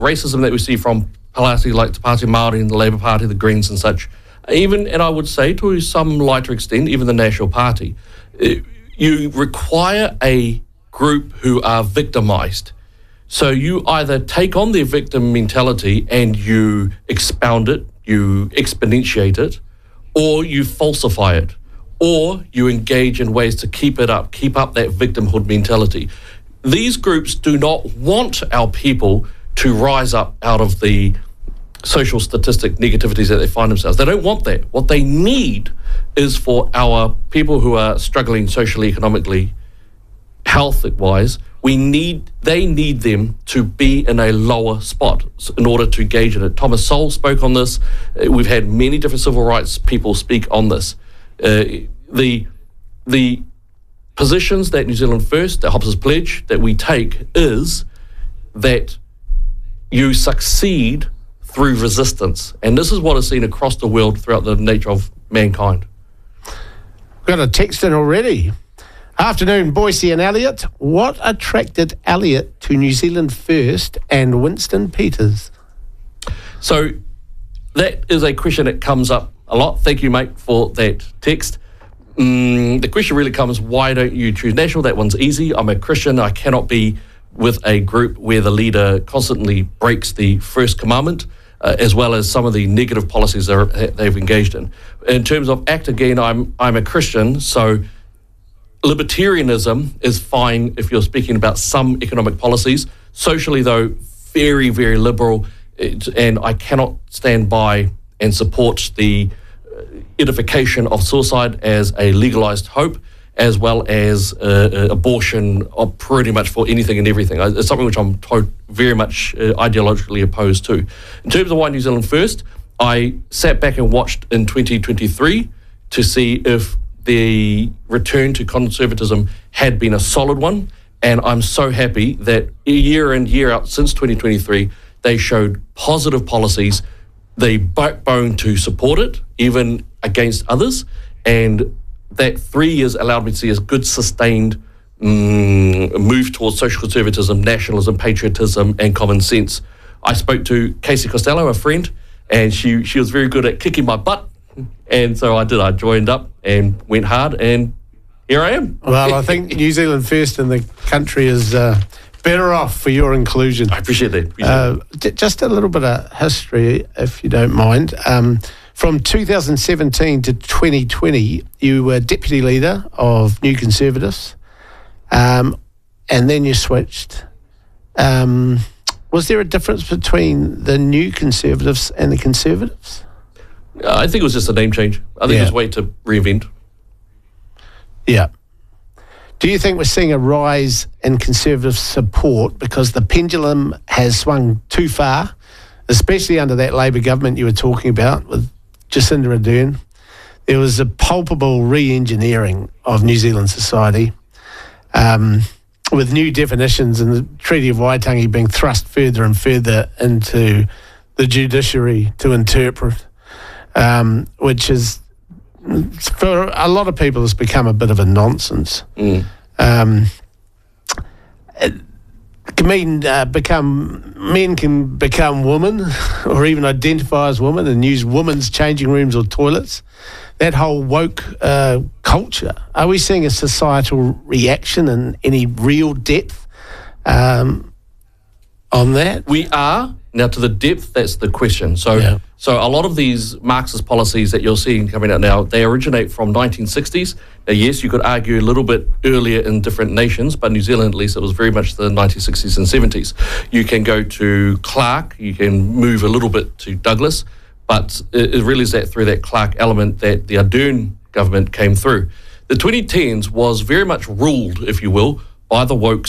racism that we see from parties like Te Pāti Māori and the Labour Party, the Greens and such, even, and I would say to some lighter extent, even the National Party, you require a group who are victimised. So you either take on their victim mentality and you expound it, you exponentiate it, or you falsify it, or you engage in ways to keep up that victimhood mentality. These groups do not want our people to rise up out of the social statistic negativities that they find themselves. They don't want that. What they need is for our people who are struggling socially, economically, health-wise, they need them to be in a lower spot in order to engage in it. Thomas Sowell spoke on this. We've had many different civil rights people speak on this. The positions that New Zealand First, that Hobbes' pledge that we take, is that you succeed through resistance. And this is what is seen across the world throughout the nature of mankind. Got a text in already. Afternoon, Boise and Elliot. What attracted Elliot to New Zealand First and Winston Peters? So that is a question that comes up a lot. Thank you, mate, for that text. The question really comes, why don't you choose National? That one's easy. I'm a Christian. I cannot be with a group where the leader constantly breaks the first commandment, as well as some of the negative policies they've engaged in. In terms of ACT, again, I'm a Christian, so libertarianism is fine if you're speaking about some economic policies. Socially, though, very, very liberal, and I cannot stand by and support the edification of suicide as a legalised hope, as well as abortion pretty much for anything and everything. It's something which I'm very much ideologically opposed to. In terms of why New Zealand First, I sat back and watched in 2023 to see if the return to conservatism had been a solid one, and I'm so happy that year in, year out since 2023, they showed positive policies, the backbone to support it, even against others, and that 3 years allowed me to see a good sustained move towards social conservatism, nationalism, patriotism, and common sense. I spoke to Casey Costello, a friend, and she was very good at kicking my butt. And so I did. I joined up and went hard, and here I am. Well, I think New Zealand First in the country is better off for your inclusion. I appreciate that. Just a little bit of history, if you don't mind. From 2017 to 2020, you were deputy leader of New Conservatives, and then you switched. Was there a difference between the New Conservatives and the Conservatives? I think it was just a name change. I think it was a way to reinvent. Yeah. Do you think we're seeing a rise in Conservative support because the pendulum has swung too far, especially under that Labour government you were talking about with Jacinda Ardern? There was a palpable re-engineering of New Zealand society with new definitions and the Treaty of Waitangi being thrust further and further into the judiciary to interpret. Which is, for a lot of people, has become a bit of a nonsense. It can mean men can become women or even identify as women and use women's changing rooms or toilets. That whole woke culture. Are we seeing a societal reaction and any real depth on that? We are. Now, to the depth, that's the question. So a lot of these Marxist policies that you're seeing coming out now, they originate from 1960s. Now, yes, you could argue a little bit earlier in different nations, but New Zealand, at least, it was very much the 1960s and 70s. You can go to Clark, you can move a little bit to Douglas, but it really is that through that Clark element that the Ardern government came through. The 2010s was very much ruled, if you will, by the woke